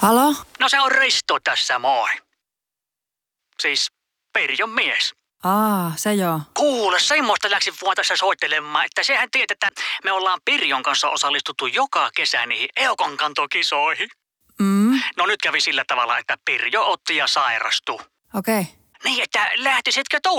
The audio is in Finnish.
Halo? No se on Risto tässä, moi. Siis Pirjon mies. Se joo. Kuule, semmoista läksin vaan tässä soittelemaan, että sehän tiedät, että me ollaan Pirjon kanssa osallistuttu joka kesä niihin Eukonkantokisoihin. No nyt kävi sillä tavalla, että Pirjo otti ja sairastui. Okei. Niin, että lähtisitkö